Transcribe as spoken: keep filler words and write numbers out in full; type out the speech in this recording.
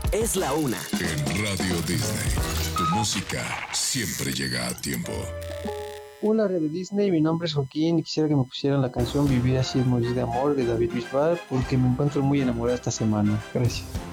Es la una. En Radio Disney, tu música siempre llega a tiempo. Hola, Radio Disney, mi nombre es Joaquín y quisiera que me pusieran la canción Vivir así es morir de amor de David Bisbal porque me encuentro muy enamorada esta semana. Gracias.